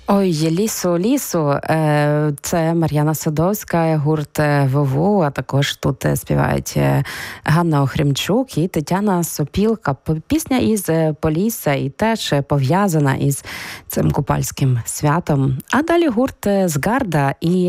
Ой, лісу. Це Мар'яна Садовська, гурт ВОВО, а також тут співають Ганна Охрімчук і Тетяна Сопілка. Пісня із Полісся і теж пов'язана із цим купальським святом. А далі гурт Згарда і